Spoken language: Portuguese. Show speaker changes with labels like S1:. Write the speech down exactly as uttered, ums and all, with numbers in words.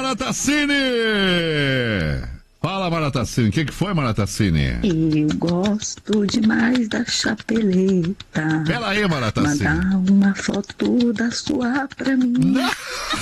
S1: Maratacine! Fala, Maratacine. O que, que foi, Maratacine?
S2: Eu gosto demais da chapeleta.
S1: Pera aí, Maratacine.
S2: Mandar uma foto da sua pra mim.
S1: Não.